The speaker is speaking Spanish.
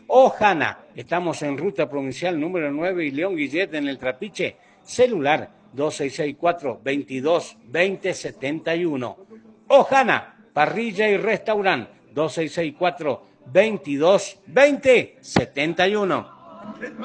Ojana, estamos en ruta provincial número 9 y León Guillet en el Trapiche, celular 2664-22-2071. Ojana, parrilla y restaurante 2664-22-2071.